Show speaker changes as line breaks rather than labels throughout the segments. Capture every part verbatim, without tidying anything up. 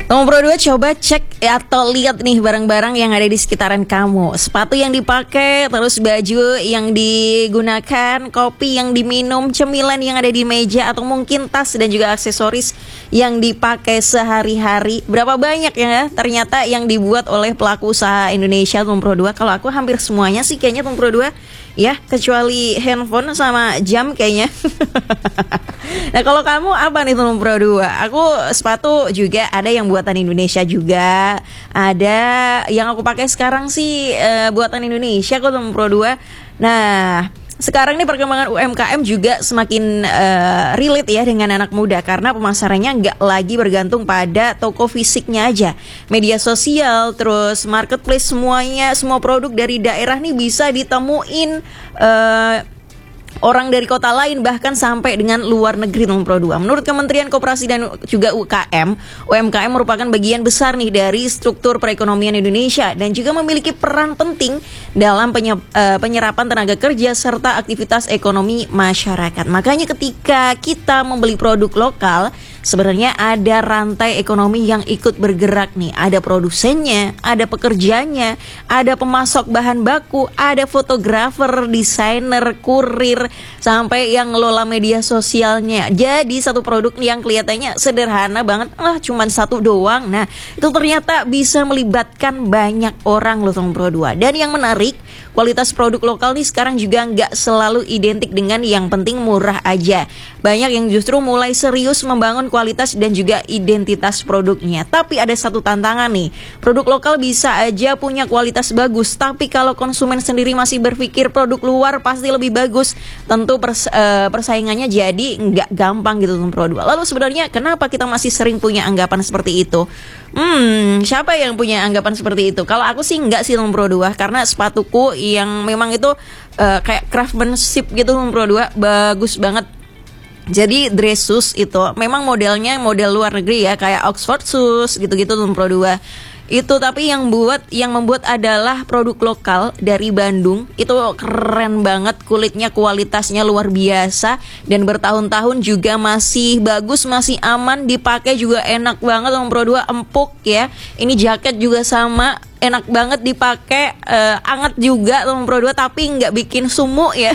Nomor Pro dua, coba cek atau lihat nih barang-barang yang ada di sekitaran kamu. Sepatu yang dipakai, terus baju yang digunakan, kopi yang diminum, cemilan yang ada di meja, atau mungkin tas dan juga aksesoris yang dipakai sehari-hari. Berapa banyak ya ternyata yang dibuat oleh pelaku usaha Indonesia, Nomor Pro dua. Kalau aku hampir semuanya sih kayaknya Nomor Pro dua ya, kecuali handphone sama jam kayaknya. Nah, kalau kamu apa nih Nomor Pro dua? Aku sepatu juga ada yang buatan Indonesia juga. Ada yang aku pakai sekarang sih uh, buatan Indonesia kok Nomor Pro dua. Nah, sekarang nih perkembangan U M K M juga semakin uh, relate ya dengan anak muda, karena pemasarannya nggak lagi bergantung pada toko fisiknya aja. Media sosial, terus marketplace, semuanya, semua produk dari daerah nih bisa ditemuin uh, orang dari kota lain, bahkan sampai dengan luar negeri Nomor Pro dua. Menurut Kementerian Koperasi dan juga U K M, U M K M merupakan bagian besar nih dari struktur perekonomian Indonesia dan juga memiliki peran penting dalam penye, uh, penyerapan tenaga kerja serta aktivitas ekonomi masyarakat. Makanya ketika kita membeli produk lokal, sebenarnya ada rantai ekonomi yang ikut bergerak nih. Ada produsennya, ada pekerjanya, ada pemasok bahan baku, ada fotografer, desainer, kurir, sampai yang ngelola media sosialnya. Jadi satu produk yang kelihatannya sederhana banget, ah cuman satu doang. Nah, itu ternyata bisa melibatkan banyak orang loh Nomor Pro dua. Dan yang menarik, kualitas produk lokal nih sekarang juga nggak selalu identik dengan yang penting murah aja. Banyak yang justru mulai serius membangun kualitas dan juga identitas produknya. Tapi ada satu tantangan nih, produk lokal bisa aja punya kualitas bagus, tapi kalau konsumen sendiri masih berpikir produk luar pasti lebih bagus, tentu pers, uh, persaingannya jadi nggak gampang gitu Nomor Pro dua. Lalu sebenarnya kenapa kita masih sering punya anggapan seperti itu? Hmm, siapa yang punya anggapan seperti itu? Kalau aku sih nggak sih Nomor Pro dua, karena sepatuku yang memang itu uh, kayak craftsmanship gitu Nomor Pro dua, bagus banget. Jadi dress shoes itu memang modelnya model luar negeri ya, kayak Oxford shoes gitu-gitu Nomor Pro dua. Itu tapi yang buat yang membuat adalah produk lokal dari Bandung. Itu keren banget, kulitnya kualitasnya luar biasa dan bertahun-tahun juga masih bagus, masih aman dipakai, juga enak banget Nomor Pro dua, empuk ya. Ini jaket juga sama, enak banget dipakai, uh, anget juga Nomor Pro dua, tapi nggak bikin sumuk ya.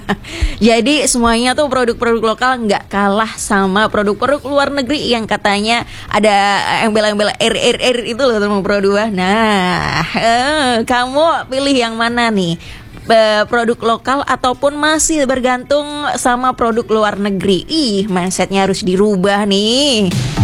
Jadi semuanya tuh produk-produk lokal nggak kalah sama produk-produk luar negeri yang katanya ada embel-embel R R R itu loh Nomor Pro dua. Nah, uh, kamu pilih yang mana nih? Produk lokal ataupun masih bergantung sama produk luar negeri? Ih, mindsetnya harus dirubah nih.